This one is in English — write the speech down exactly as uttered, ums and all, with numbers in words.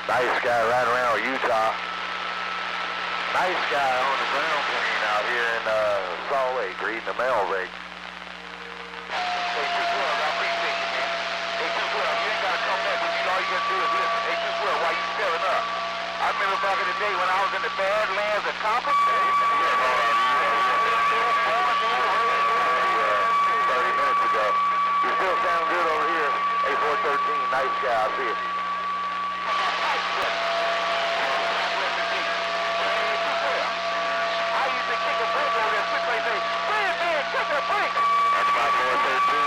Nice guy right around Utah. Nice guy on the ground clean out here in uh, Salt Lake, reading the mail rate. Hey, two twelve, I appreciate you, man. Hey, two twelve, you ain't got to come back with you. All you got to do is listen. Hey, two twelve, why you filling up? I remember back in the day when I was in the Badlands of Copper. thirty minutes ago. You still sound good over here. A four thirteen, nice guy, I see it. I used to kick a break over there quick like this. Man, man, kick a break. That's my four thirteen.